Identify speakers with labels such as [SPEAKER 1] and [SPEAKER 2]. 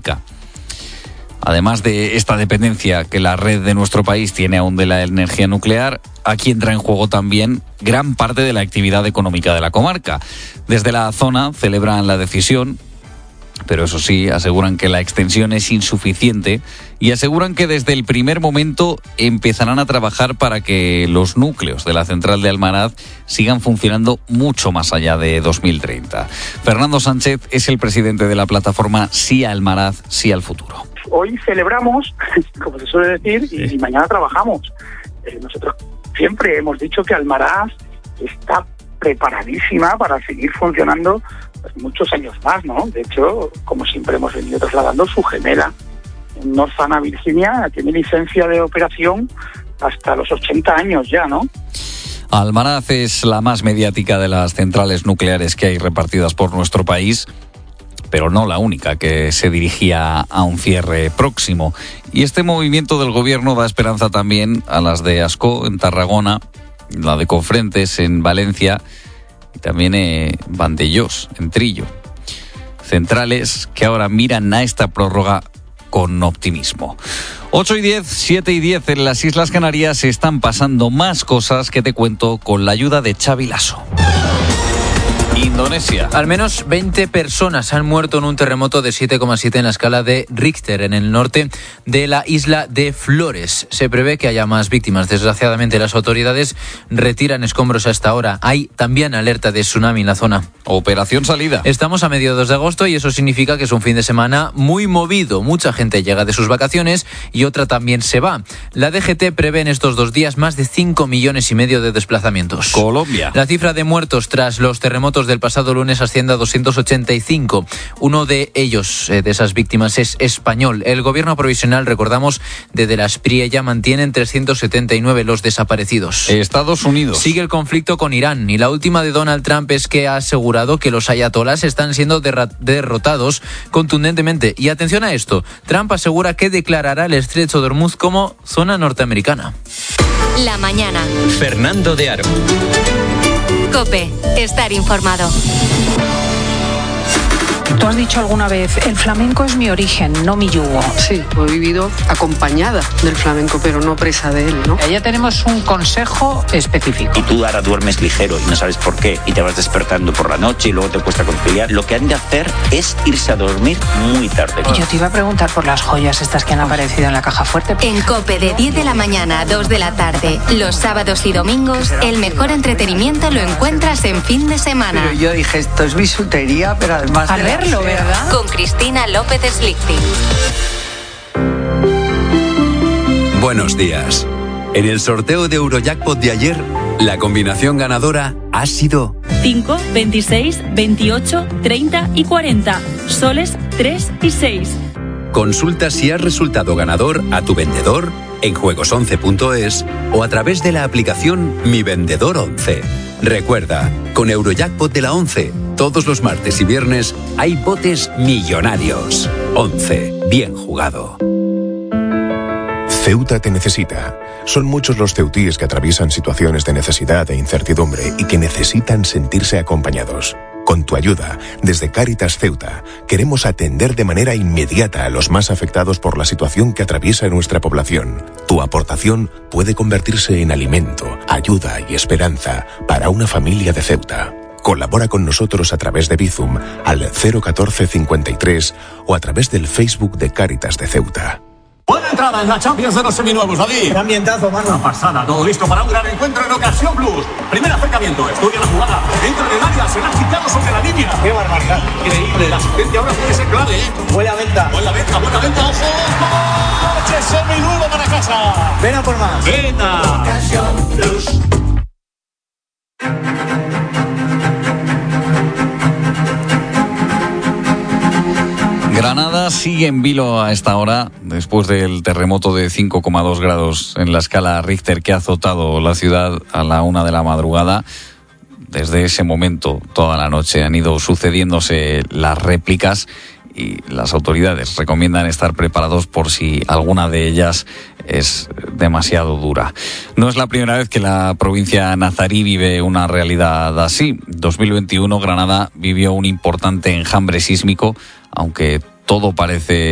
[SPEAKER 1] comarca. Además de esta dependencia que la red de nuestro país tiene aún de la energía nuclear, aquí entra en juego también gran parte de la actividad económica de la comarca. Desde la zona celebran la decisión, pero eso sí, aseguran que la extensión es insuficiente y aseguran que desde el primer momento empezarán a trabajar para que los núcleos de la central de Almaraz sigan funcionando mucho más allá de 2030. Fernando Sánchez es el presidente de la plataforma Sí a Almaraz, Sí al Futuro.
[SPEAKER 2] Hoy celebramos, como se suele decir, y mañana trabajamos. Nosotros siempre hemos dicho que Almaraz está preparadísima para seguir funcionando muchos años más, ¿no? De hecho, como siempre hemos venido trasladando, su gemela, Northern Virginia, tiene licencia de operación hasta los 80 años ya, ¿no?
[SPEAKER 1] Almaraz es la más mediática de las centrales nucleares que hay repartidas por nuestro país, pero no la única que se dirigía a un cierre próximo. Y este movimiento del gobierno da esperanza también a las de Ascó en Tarragona, la de Cofrentes en Valencia y también Vandellós en Trillo. Centrales que ahora miran a esta prórroga con optimismo. 8:10, 7:10 en las Islas Canarias están pasando más cosas que te cuento con la ayuda de Xavi Lasso. Indonesia.
[SPEAKER 3] Al menos 20 personas han muerto en un terremoto de 7,7 en la escala de Richter en el norte de la isla de Flores. Se prevé que haya más víctimas. Desgraciadamente, las autoridades retiran escombros a esta hora. Hay también alerta de tsunami en la zona.
[SPEAKER 1] Operación salida.
[SPEAKER 3] Estamos a mediados de agosto y eso significa que es un fin de semana muy movido. Mucha gente llega de sus vacaciones y otra también se va. La DGT prevé en estos 2 días más de 5,5 millones de desplazamientos.
[SPEAKER 1] Colombia.
[SPEAKER 3] La cifra de muertos tras los terremotos del pasado lunes asciende a 285. Uno de ellos, de esas víctimas, es español. El gobierno provisional, recordamos, de la Espriella mantienen 379 los desaparecidos.
[SPEAKER 1] Estados Unidos.
[SPEAKER 3] Sigue el conflicto con Irán y la última de Donald Trump es que ha asegurado que los ayatolás están siendo derrotados contundentemente. Y atención a esto, Trump asegura que declarará el Estrecho de Hormuz como zona norteamericana.
[SPEAKER 4] La mañana.
[SPEAKER 5] Fernando de Aro.
[SPEAKER 4] COPE. Estar informado.
[SPEAKER 6] Tú has dicho alguna vez, el flamenco es mi origen, no mi yugo.
[SPEAKER 7] Sí, he vivido acompañada del flamenco, pero no presa de él, ¿no?
[SPEAKER 6] Ya tenemos un consejo específico.
[SPEAKER 8] Y tú ahora duermes ligero y no sabes por qué, y te vas despertando por la noche y luego te cuesta conciliar. Lo que han de hacer es irse a dormir muy tarde.
[SPEAKER 6] Yo te iba a preguntar por las joyas estas que han aparecido en la caja fuerte.
[SPEAKER 4] En COPE de 10 de la mañana a 2 de la tarde, los sábados y domingos, el mejor entretenimiento lo encuentras en fin de semana.
[SPEAKER 7] Pero yo dije, esto es bisutería, pero además
[SPEAKER 6] Al verlo, ¿verdad?
[SPEAKER 4] Con Cristina López Slichting.
[SPEAKER 9] Buenos días. En el sorteo de Eurojackpot de ayer, la combinación ganadora ha sido
[SPEAKER 10] 5, 26, 28, 30 y 40. Soles 3 y 6.
[SPEAKER 9] Consulta si has resultado ganador a tu vendedor en juegos11.es o a través de la aplicación Mi Vendedor 11. Recuerda, con Eurojackpot de la 11, todos los martes y viernes hay botes millonarios. 11. Bien jugado.
[SPEAKER 11] Ceuta te necesita. Son muchos los ceutíes que atraviesan situaciones de necesidad e incertidumbre y que necesitan sentirse acompañados. Con tu ayuda, desde Cáritas Ceuta, queremos atender de manera inmediata a los más afectados por la situación que atraviesa nuestra población. Tu aportación puede convertirse en alimento, ayuda y esperanza para una familia de Ceuta. Colabora con nosotros a través de Bizum al 01453 o a través del Facebook de Cáritas de Ceuta.
[SPEAKER 12] Buena entrada en la Champions de los seminuevos, David.
[SPEAKER 13] Qué ambientazo, mano.
[SPEAKER 12] Una pasada, todo listo para un gran encuentro en Ocasión Plus. Primer acercamiento, estudia la jugada. Entra en el área, se la ha quitado sobre la línea.
[SPEAKER 13] Qué barbaridad.
[SPEAKER 12] Increíble, la asistencia ahora puede ser clave, ¿eh?
[SPEAKER 13] Huele a venta.
[SPEAKER 12] Buena venta, ojo. ¡Coche seminuevo para casa!
[SPEAKER 13] Ven a por más.
[SPEAKER 12] Venta.
[SPEAKER 13] Ocasión Plus.
[SPEAKER 1] Granada sigue en vilo a esta hora, después del terremoto de 5,2 grados en la escala Richter que ha azotado la ciudad a la 1 de la madrugada. Desde ese momento, toda la noche, han ido sucediéndose las réplicas y las autoridades recomiendan estar preparados por si alguna de ellas es demasiado dura. No es la primera vez que la provincia nazarí vive una realidad así. 2021, Granada vivió un importante enjambre sísmico, aunque todo parece